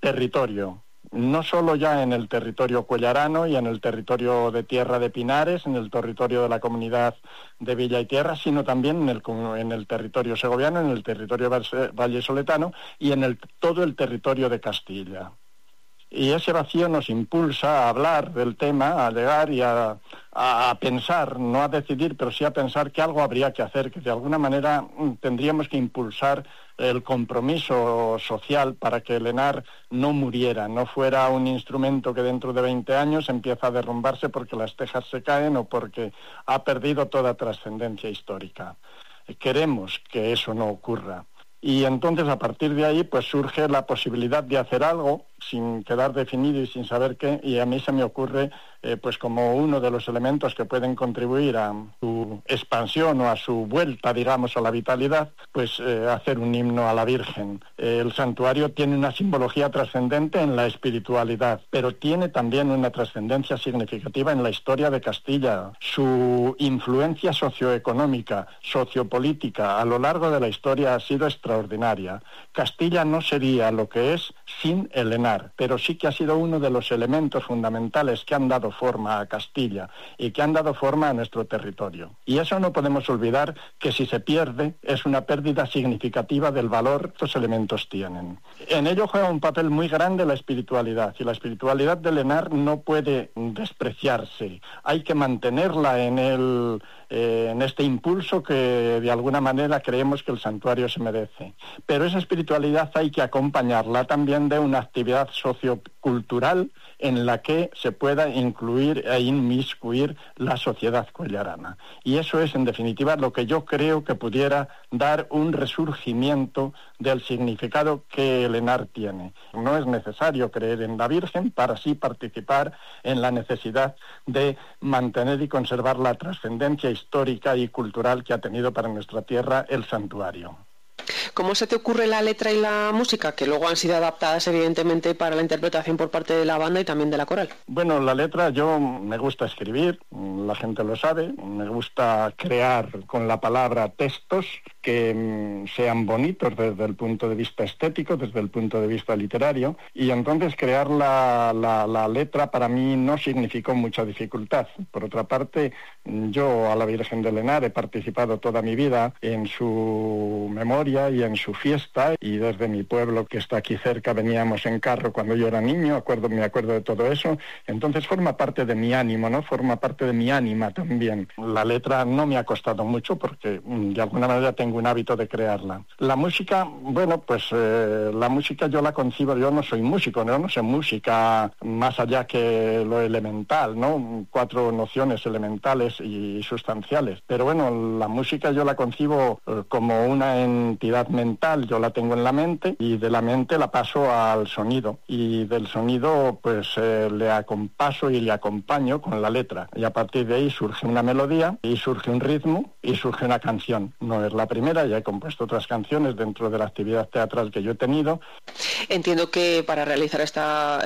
territorio. No solo ya en el territorio cuellarano y en el territorio de Tierra de Pinares, en el territorio de la comunidad de Villa y Tierra, sino también en el territorio segoviano, en el territorio vallesoletano y en todo el territorio de Castilla. Y ese vacío nos impulsa a hablar del tema, a llegar y a pensar, no a decidir, pero sí a pensar que algo habría que hacer, que de alguna manera tendríamos que impulsar el compromiso social para que el ENAR no muriera, no fuera un instrumento que dentro de 20 años empieza a derrumbarse porque las tejas se caen o porque ha perdido toda trascendencia histórica. Queremos que eso no ocurra. Y entonces a partir de ahí pues surge la posibilidad de hacer algo sin quedar definido y sin saber qué, y a mí se me ocurre pues como uno de los elementos que pueden contribuir a su expansión o a su vuelta, digamos, a la vitalidad, pues hacer un himno a la Virgen. El santuario tiene una simbología trascendente en la espiritualidad, pero tiene también una trascendencia significativa en la historia de Castilla. Su influencia socioeconómica, sociopolítica a lo largo de la historia ha sido extraordinaria. Castilla no sería lo que es sin el ENAR, pero sí que ha sido uno de los elementos fundamentales que han dado forma a Castilla y que han dado forma a nuestro territorio. Y eso no podemos olvidar, que si se pierde es una pérdida significativa del valor que estos elementos tienen. En ello juega un papel muy grande la espiritualidad, y la espiritualidad del ENAR no puede despreciarse. Hay que mantenerla en este impulso que de alguna manera creemos que el santuario se merece. Pero esa espiritualidad hay que acompañarla también de una actividad sociocultural en la que se pueda incluir e inmiscuir la sociedad cuellarana. Y eso es, en definitiva, lo que yo creo que pudiera dar un resurgimiento del significado que el ENAR tiene. No es necesario creer en la Virgen para así participar en la necesidad de mantener y conservar la trascendencia histórica y cultural que ha tenido para nuestra tierra el santuario. ¿Cómo se te ocurre la letra y la música, que luego han sido adaptadas evidentemente para la interpretación por parte de la banda y también de la coral? Bueno, la letra, yo me gusta escribir, la gente lo sabe, me gusta crear con la palabra textos que sean bonitos desde el punto de vista estético, desde el punto de vista literario, y entonces crear la letra para mí no significó mucha dificultad. Por otra parte, yo a la Virgen del ENAR he participado toda mi vida en su memoria y en su fiesta, y desde mi pueblo que está aquí cerca veníamos en carro cuando yo era niño, me acuerdo de todo eso. Entonces forma parte de mi ánimo, ¿no? Forma parte de mi ánima también. La letra no me ha costado mucho porque de alguna manera tengo un hábito de crearla. La música, bueno, pues la música yo la concibo, yo no soy músico, no sé música más allá que lo elemental, ¿no? 4 nociones elementales y sustanciales. Pero bueno, la música yo la concibo como una entidad mental, yo la tengo en la mente y de la mente la paso al sonido, y del sonido pues le acompaso y le acompaño con la letra, y a partir de ahí surge una melodía y surge un ritmo y surge una canción. No es la primera, ya he compuesto otras canciones dentro de la actividad teatral que yo he tenido. Entiendo que para realizar esta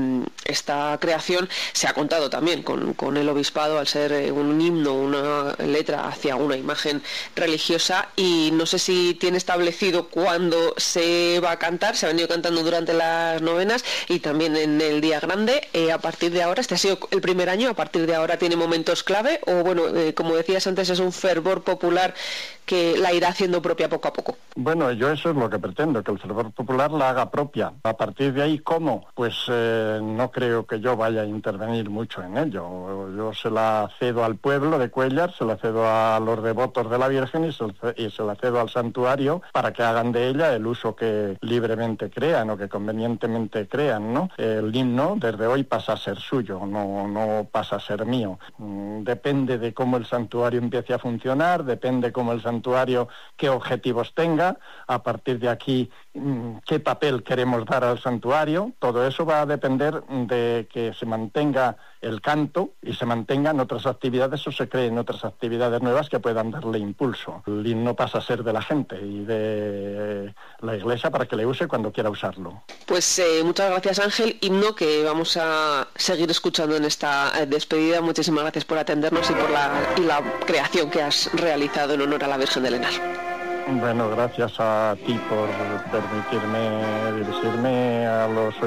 creación se ha contado también con el obispado, al ser un himno, una letra hacia una imagen religiosa, y no sé si tiene establecido cuándo se va a cantar. Se ha venido cantando durante las novenas y también en el día grande. A partir de ahora, este ha sido el primer año, a partir de ahora tiene momentos clave, o bueno, como decías antes, es un fervor popular que la irá haciendo propia poco a poco. Bueno, yo eso es lo que pretendo, que el fervor popular la haga propia. A partir de ahí, ¿cómo? Pues no creo que yo vaya a intervenir mucho en ello. Yo se la cedo al pueblo de Cuéllar, se la cedo a los devotos de la Virgen y se la cedo al santuario para que hagan de ella el uso que libremente crean o que convenientemente crean, ¿no? El himno desde hoy pasa a ser suyo, no pasa a ser mío. Depende de cómo el santuario empiece a funcionar, depende cómo el santuario, qué objetivos tenga, a partir de aquí qué papel queremos dar al santuario. Todo eso va a depender de que se mantenga el canto y se mantengan otras actividades o se creen otras actividades nuevas que puedan darle impulso. El himno pasa a ser de la gente y de la Iglesia para que le use cuando quiera usarlo. Pues muchas gracias, Ángel. Himno que vamos a seguir escuchando en esta despedida. Muchísimas gracias por atendernos y por la creación que has realizado en honor a la Virgen del ENAR. Bueno, gracias a ti por permitirme dirigirme a los